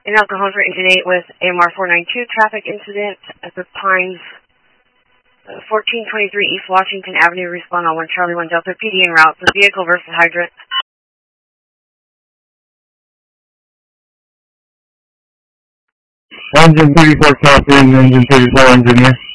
In El Cajon for Engine 8 with AMR 492, traffic incident at the Pines, 1423 East Washington Avenue, respond on 1 Charlie 1 Delta, PD en route for vehicle versus hydrant. Engine 34 copy, engine 34 engineer.